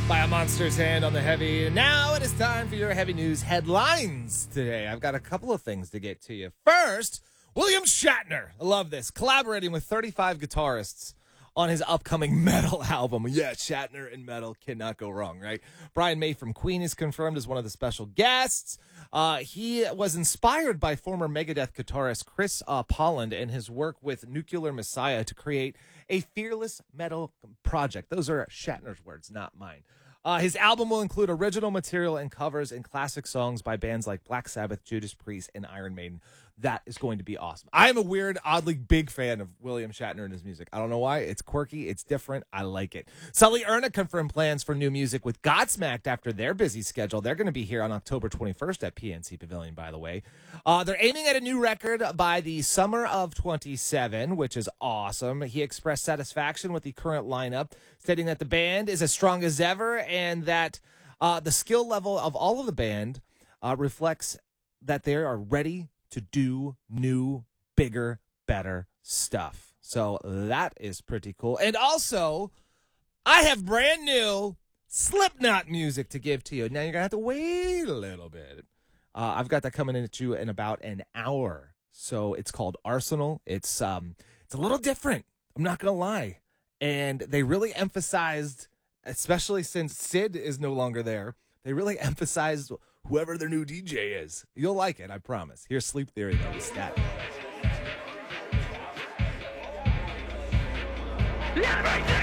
By a monster's hand on the heavy. Now it is time for your heavy news headlines today. I've got a couple of things to get to you. First, William Shatner. I love this. Collaborating with 35 guitarists on his upcoming metal album. Yeah, Shatner and metal cannot go wrong, right? Brian May from Queen is confirmed as one of the special guests. He was inspired by former Megadeth guitarist Chris Polland and his work with Nuclear Messiah to create a fearless metal project. Those are Shatner's words, not mine. His album will include original material and covers and classic songs by bands like Black Sabbath, Judas Priest, and Iron Maiden. That is going to be awesome. I am a weird, oddly big fan of William Shatner and his music. I don't know why. It's quirky. It's different. I like it. Sully Erna confirmed plans for new music with Godsmacked after their busy schedule. They're going to be here on October 21st at PNC Pavilion, by the way. They're aiming at a new record by the summer of 27, which is awesome. He expressed satisfaction with the current lineup, stating that the band is as strong as ever and that the skill level of all of the band reflects that they are ready to do new, bigger, better stuff. So that is pretty cool. And also, I have brand new Slipknot music to give to you. Now you're going to have to wait a little bit. I've got that coming at you in about an hour. So it's called Arsenal. It's a little different. I'm not going to lie. And they really emphasized, especially since Sid is no longer there, they really emphasized whoever their new DJ is. You'll like it, I promise. Here's Sleep Theory, though, with Stat. Yeah, right there.